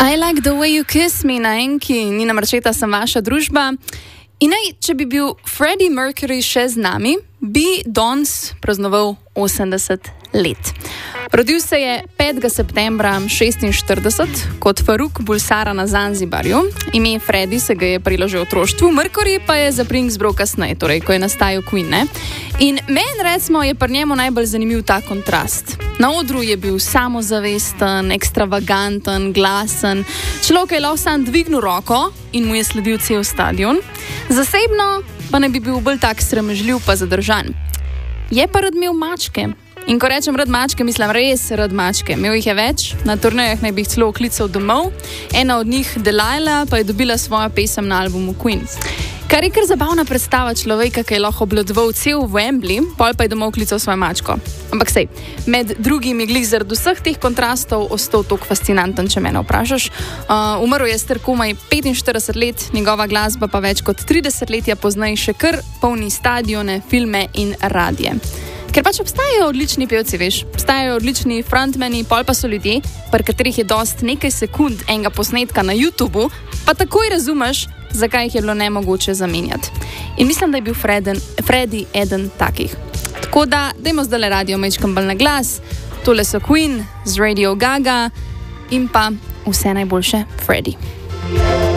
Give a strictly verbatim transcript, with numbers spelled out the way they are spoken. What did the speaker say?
I like the way you kiss me na enki, Nina Marčeta, sem vaša družba. In naj, če bi bil Freddie Mercury še z nami, bi danes praznoval osemdeset let. Rodil se je petega septembra šestinštirideset kot Faruk Bulsara na Zanzibarju. Ime Freddie se ga je prilo že v otroštvu, Mercury pa je zapring zbral kasneje, torej ko je nastajal Queen, ne? In meni, recimo, je pri njemu najbolj zanimiv ta kontrast. Na odru je bil samozavesten, ekstravaganten, glasen, človek je lahko sam dvignil roko in mu je sledil cel stadion. Zasebno pa ne bi bil bolj tak sramežljiv pa zadržan. Je pa rad imel mačke. In ko rečem rad mačke, mislim res rad mačke. Imel jih je več, na turnejah naj bi jih celo oklical domov. Ena od njih, Delilah, pa je dobila svojo pesem na albumu Queen. Kar je kar zabavna predstava človeka, ki je lahko obvladoval cel Wembley, pol pa je domov klical svojo mačko. Ampak sej, med drugimi glih zaradi vseh teh kontrastov ostal toliko fascinanten, če mene vprašaš. Uh, umrl je star komaj petinštirideset let, njegova glasba pa več kot trideset letja pozneje še kar polni stadione, filme in radije. Ker pač obstajajo odlični pevci, veš, obstajajo odlični frontmeni, pol pa so ljudje, pri katerih je dost nekaj sekund enega posnetka na YouTubu, pa takoj razumeš, zakaj jih je bilo nemogoče zamenjati. In mislim, da je bil Freden, Freddie eden takih. Tako da, dajmo zdaj radio mečkam bolj na glas, tole so Queen z Radio Gaga in pa vse najboljše Freddie.